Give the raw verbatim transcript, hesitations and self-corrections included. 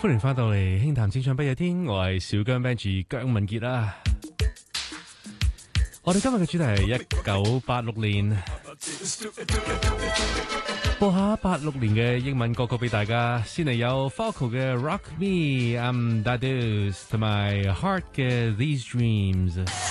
歡迎翻到嚟輕談清唱不夜天，我係小姜 Benji 姜文傑啦。我哋今日嘅主題係一九八六年，播下八六年嘅英文歌曲俾大家。先嚟有 Falco 嘅 Rock Me，I'm Dadus 同埋 Heart 嘅 These Dreams。